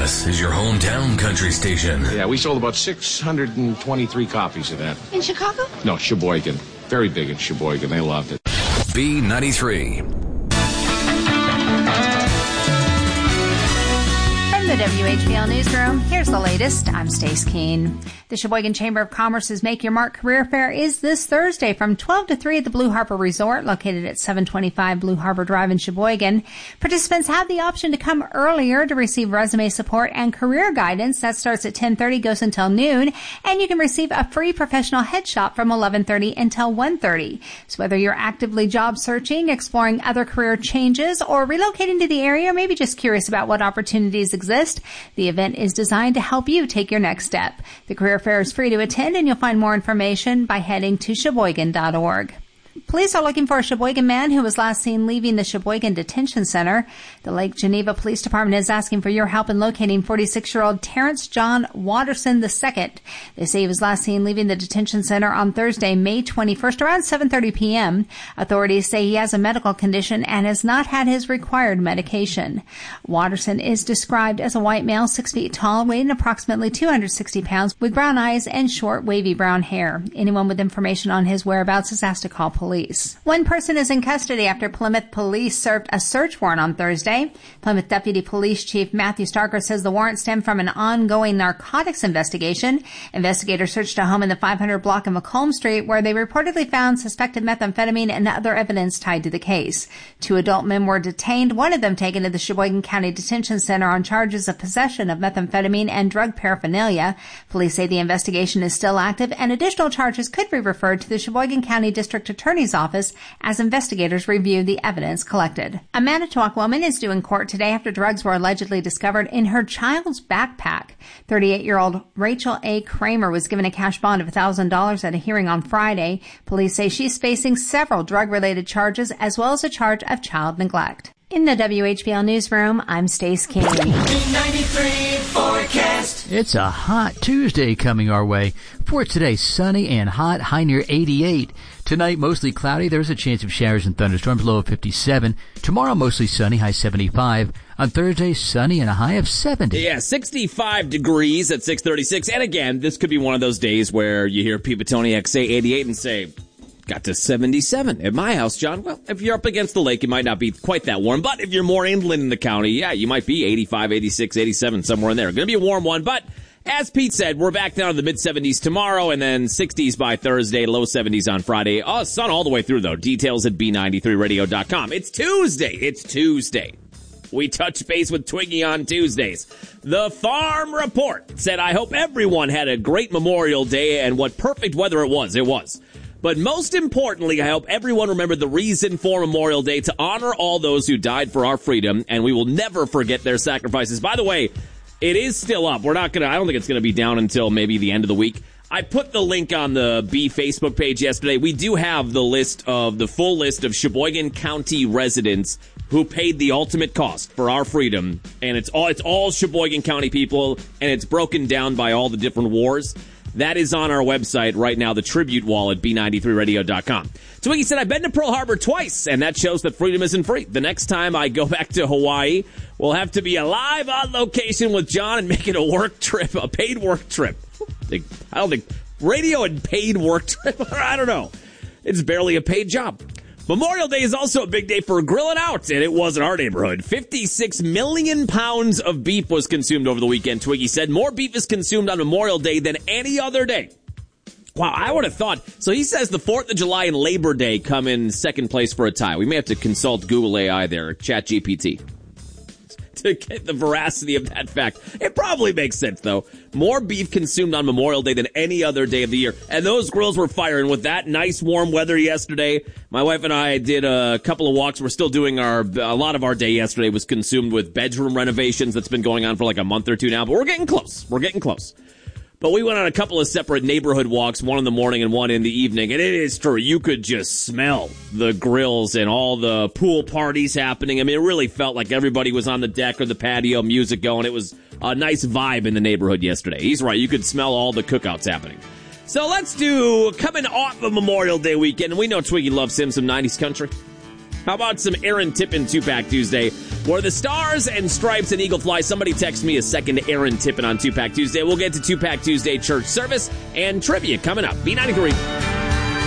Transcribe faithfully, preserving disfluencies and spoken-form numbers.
S is your hometown country station. Yeah, we sold about six hundred twenty-three copies of that. In Chicago? No, Sheboygan. Very big in Sheboygan. They loved it. B ninety-three. The W H B L Newsroom. Here's the latest. I'm Stace Keene. The Sheboygan Chamber of Commerce's Make Your Mark Career Fair is this Thursday from twelve to three at the Blue Harbor Resort, located at seven twenty-five Blue Harbor Drive in Sheboygan. Participants have the option to come earlier to receive resume support and career guidance. That starts at ten thirty, goes until noon, and you can receive a free professional headshot from eleven thirty until one thirty. So whether you're actively job searching, exploring other career changes, or relocating to the area, or maybe just curious about what opportunities exist, the event is designed to help you take your next step. The career fair is free to attend, and you'll find more information by heading to sheboygan dot org. Police are looking for a Sheboygan man who was last seen leaving the Sheboygan Detention Center. The Lake Geneva Police Department is asking for your help in locating forty-six-year-old Terrence John Watterson the second. They say he was last seen leaving the detention center on Thursday, May twenty-first, around seven thirty p.m. Authorities say he has a medical condition and has not had his required medication. Watterson is described as a white male, six feet tall, weighing approximately two hundred sixty pounds, with brown eyes and short, wavy brown hair. Anyone with information on his whereabouts is asked to call police. One person is in custody after Plymouth police served a search warrant on Thursday. Plymouth Deputy Police Chief Matthew Starker says the warrant stemmed from an ongoing narcotics investigation. Investigators searched a home in the five hundred block of Macomb Street where they reportedly found suspected methamphetamine and other evidence tied to the case. Two adult men were detained, one of them taken to the Sheboygan County Detention Center on charges of possession of methamphetamine and drug paraphernalia. Police say the investigation is still active and additional charges could be referred to the Sheboygan County District Attorney's Office as investigators review the evidence collected. A Manitowoc woman is due in court today after drugs were allegedly discovered in her child's backpack. thirty-eight-year-old Rachel A. Kramer was given a cash bond of one thousand dollars at a hearing on Friday. Police say she's facing several drug-related charges as well as a charge of child neglect. In the W H B L Newsroom, I'm Stace King. ninety-three forecast. It's a hot Tuesday coming our way. For today, sunny and hot, high near eighty-eight. Tonight, mostly cloudy. There's a chance of showers and thunderstorms, low of fifty-seven. Tomorrow, mostly sunny, high seventy-five. On Thursday, sunny and a high of seventy. Yeah, sixty-five degrees at six thirty-six. And again, this could be one of those days where you hear Pete Petoniak say eighty-eight and say, got to seventy-seven at my house, John. Well, if you're up against the lake, it might not be quite that warm. But if you're more inland in the county, yeah, you might be eighty-five, eighty-six, eighty-seven, somewhere in there. Going to be a warm one, but as Pete said, we're back down to the mid-seventies tomorrow, and then sixties by Thursday, low seventies on Friday. Oh, sun all the way through, though. Details at B ninety-three radio dot com. It's Tuesday. It's Tuesday. We touch base with Twiggy on Tuesdays. The Farm Report said, I hope everyone had a great Memorial Day, and what perfect weather it was. It was. But most importantly, I hope everyone remembered the reason for Memorial Day, to honor all those who died for our freedom, and we will never forget their sacrifices. By the way, it is still up. We're not going to, I don't think it's going to be down until maybe the end of the week. I put the link on the B Facebook page yesterday. We do have the list of, the full list of Sheboygan County residents who paid the ultimate cost for our freedom. And it's all, it's all Sheboygan County people, and it's broken down by all the different wars. That is on our website right now, the tribute wall at B ninety-three radio dot com. Twiggy said, I've been to Pearl Harbor twice, and that shows that freedom isn't free. The next time I go back to Hawaii, we'll have to be alive on location with John and make it a work trip, a paid work trip. I don't think radio and paid work trip, I don't know. It's barely a paid job. Memorial Day is also a big day for grilling out, and it was in our neighborhood. fifty-six million pounds of beef was consumed over the weekend, Twiggy said. More beef is consumed on Memorial Day than any other day. Wow, I would have thought. So he says the fourth of July and Labor Day come in second place for a tie. We may have to consult Google A I there, ChatGPT, to get the veracity of that fact. It probably makes sense, though. More beef consumed on Memorial Day than any other day of the year. And those grills were firing with that nice warm weather yesterday. My wife and I did a couple of walks. We're still doing our, a lot of our day yesterday was consumed with bedroom renovations. That's been going on for like a month or two now, but we're getting close. We're getting close. But we went on a couple of separate neighborhood walks, one in the morning and one in the evening, and it is true. You could just smell the grills and all the pool parties happening. I mean, it really felt like everybody was on the deck or the patio, music going. It was a nice vibe in the neighborhood yesterday. He's right. You could smell all the cookouts happening. So let's do, coming off of Memorial Day weekend, and we know Twiggy loves him some nineties country. How about some Aaron Tippin two-pack Tuesday? Where the stars and stripes and eagle fly. Somebody text me a second Aaron Tippin on two-pack Tuesday. We'll get to two-pack Tuesday church service and trivia coming up. B ninety-three.